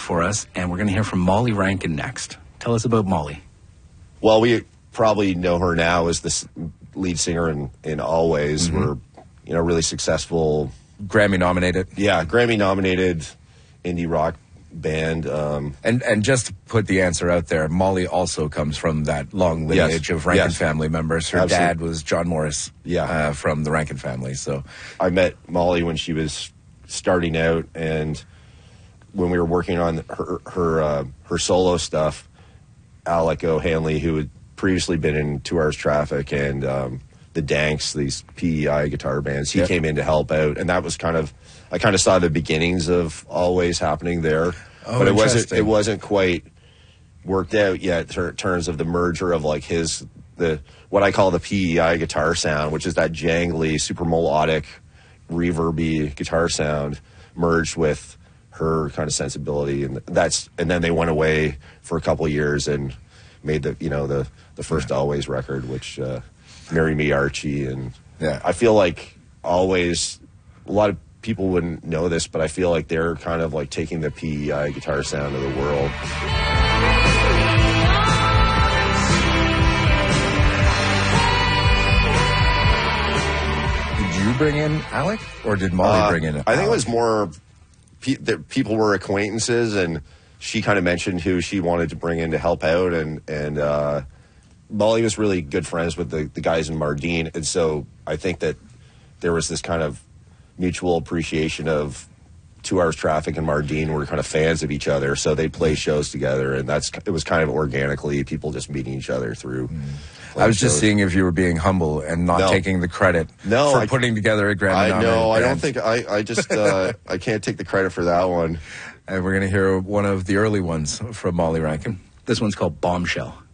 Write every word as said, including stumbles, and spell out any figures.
for us, and we're going to hear from Molly Rankin next. Tell us about Molly. Well, we probably know her now as the lead singer in, in Always. Mm-hmm. We're, you know, really successful. Grammy nominated. Yeah, Grammy nominated indie rock band. Um, and and just to put the answer out there, Molly also comes from that long lineage yes, of Rankin yes. family members. Her Absolutely. dad was John Morris yeah. uh, from the Rankin family. So I met Molly when she was starting out, and when we were working on her her, uh, her solo stuff, Alec O'Hanley, who had previously been in Two Hours Traffic and um, the Danks, these P E I guitar bands, he yep. came in to help out, and that was kind of, I kind of saw the beginnings of Always happening there, oh, but it wasn't it wasn't quite worked out yet in terms of the merger of like his the what I call the P E I guitar sound, which is that jangly, super melodic, reverby guitar sound, merged with her kind of sensibility, and that's and then they went away for a couple of years and made the you know the the first yeah. Always record, which uh, Marry Me Archie, and yeah. I feel like Always, a lot of people wouldn't know this, but I feel like they're kind of like taking the P E I guitar sound to the world. Did you bring in Alec, or did Molly uh, bring in Alec? I think it was more pe- that people were acquaintances, and she kind of mentioned who she wanted to bring in to help out, and and uh, Molly was really good friends with the, the guys in Mardine, and so I think that there was this kind of mutual appreciation of Two Hours Traffic and Mardine were kind of fans of each other, so they'd play shows together, and that's it was kind of organically people just meeting each other through. Mm. I was just shows. seeing if you were being humble and not no. taking the credit no, for I, putting together a Grammy I nominated know. I band. don't think I. I just uh, I can't take the credit for that one. And we're going to hear one of the early ones from Molly Rankin. This one's called Bombshell.